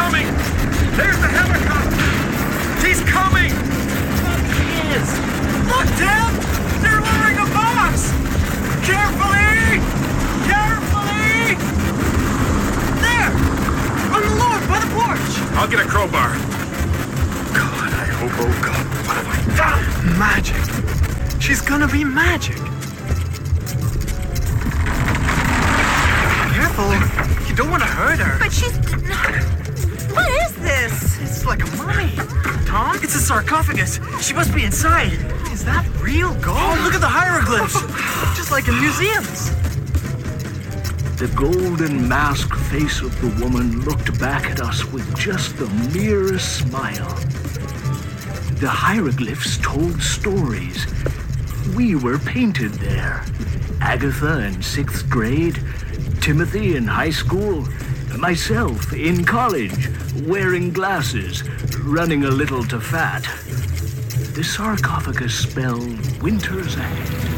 coming! There's the helicopter! She's coming! She is. Look, Tim! They're lowering a box! Carefully! Carefully! There! On the lawn by the porch! I'll get a crowbar. God, I hope, oh God, what have I done? Magic. She's gonna be magic. Careful. You don't want to hurt her. But she's... What is this? It's like a mummy. Tom, it's a sarcophagus. She must be inside. Is that real gold? Oh, look at the hieroglyphs. Just like in museums. The golden mask face of the woman looked back at us with just the merest smile. The hieroglyphs told stories. We were painted there. Agatha in 6th grade, Timothy in high school, myself in college, wearing glasses, running a little to fat. The sarcophagus spelled winters ahead.